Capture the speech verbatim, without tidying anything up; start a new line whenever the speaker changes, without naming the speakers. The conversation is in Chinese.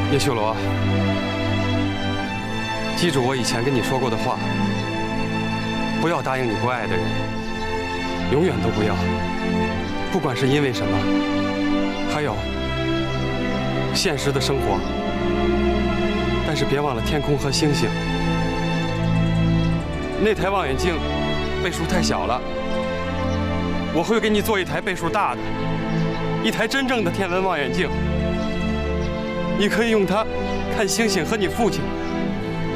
叶修罗，记住我以前跟你说过的话，不要答应你不爱的人，永远都不要，不管是因为什么。还有，现实的生活，但是别忘了天空和星星。那台望远镜倍数太小了，我会给你做一台倍数大的，一台真正的天文望远镜。你可以用它看星星和你父亲。